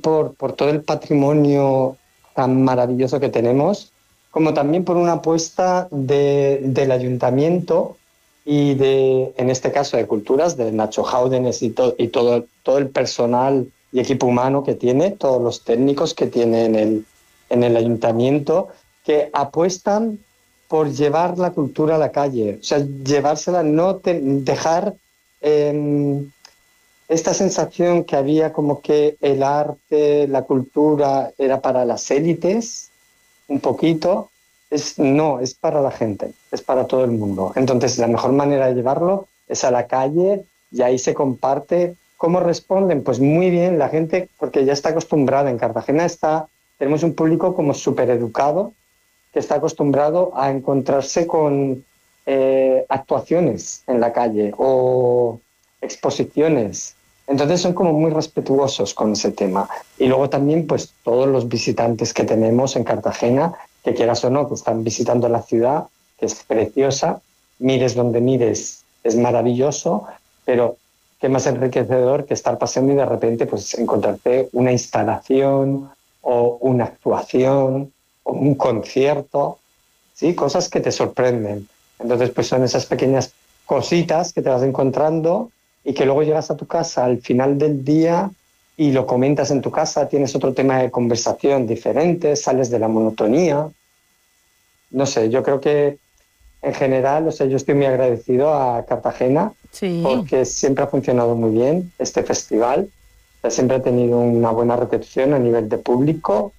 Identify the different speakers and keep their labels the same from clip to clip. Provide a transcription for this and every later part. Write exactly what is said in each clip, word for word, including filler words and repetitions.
Speaker 1: por, por todo el patrimonio tan maravilloso que tenemos, como también por una apuesta de, del ayuntamiento y de, en este caso, de Culturas, de Nacho Jáudenes y, to, y todo, todo el personal y equipo humano que tiene, todos los técnicos que tiene en el, en el ayuntamiento, que apuestan por llevar la cultura a la calle, o sea, llevársela, no te, dejar eh, esta sensación que había como que el arte, la cultura era para las élites, un poquito, es, no, es para la gente, es para todo el mundo. Entonces, la mejor manera de llevarlo es a la calle y ahí se comparte. ¿Cómo responden? Pues muy bien, la gente, porque ya está acostumbrada. En Cartagena está, tenemos un público como súper educado, que está acostumbrado a encontrarse con eh, actuaciones en la calle o exposiciones. Entonces son como muy respetuosos con ese tema. Y luego también pues todos los visitantes que tenemos en Cartagena, que quieras o no, que están visitando la ciudad, que es preciosa, mires donde mires, es maravilloso, pero qué más enriquecedor que estar paseando y de repente pues encontrarte una instalación o una actuación o un concierto, ¿sí? Cosas que te sorprenden. Entonces pues son esas pequeñas cositas que te vas encontrando y que luego llegas a tu casa al final del día y lo comentas en tu casa, tienes otro tema de conversación diferente, sales de la monotonía. No sé, yo creo que en general, o sea, yo estoy muy agradecido a Cartagena
Speaker 2: Sí.
Speaker 1: porque siempre ha funcionado muy bien este festival, o sea, siempre ha tenido una buena recepción a nivel de público.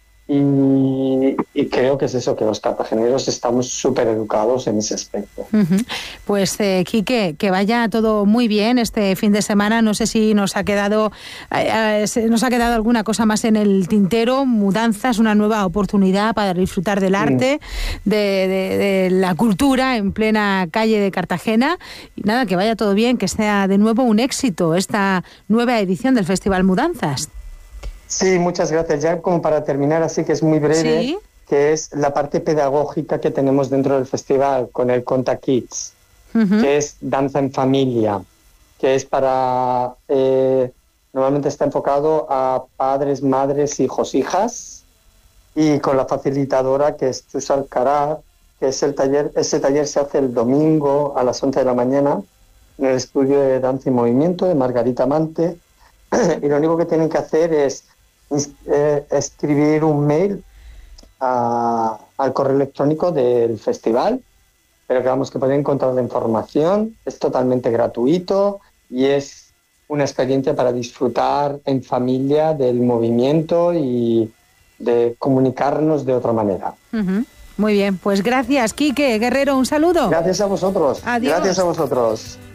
Speaker 1: Y, y creo que es eso, que los cartageneros estamos súper educados en ese aspecto.
Speaker 2: Uh-huh. Pues, eh, Quique, que vaya todo muy bien este fin de semana. No sé si nos ha quedado eh, eh, nos ha quedado alguna cosa más en el tintero. Mudanzas, una nueva oportunidad para disfrutar del arte, mm. de, de, de la cultura en plena calle de Cartagena. Y nada, que vaya todo bien, que sea de nuevo un éxito esta nueva edición del Festival Mudanzas.
Speaker 1: Sí, muchas gracias. Ya como para terminar, así que es muy breve,
Speaker 2: ¿Sí?
Speaker 1: que es la parte pedagógica que tenemos dentro del festival con el Conta Kids, uh-huh. que es danza en familia, que es para... Eh, normalmente está enfocado a padres, madres, hijos, hijas, y con la facilitadora que es Chus Alcaraz, que es el taller, ese taller se hace el domingo a las once de la mañana en el estudio de danza y movimiento de Margarita Mante, y lo único que tienen que hacer es Eh, escribir un mail a, al correo electrónico del festival, pero que vamos, que pueden encontrar la información, es totalmente gratuito y es una experiencia para disfrutar en familia del movimiento y de comunicarnos de otra manera.
Speaker 2: Uh-huh. Muy bien, pues gracias, Quique Guerrero, un saludo.
Speaker 1: Gracias a vosotros.
Speaker 2: Adiós.
Speaker 1: Gracias a vosotros.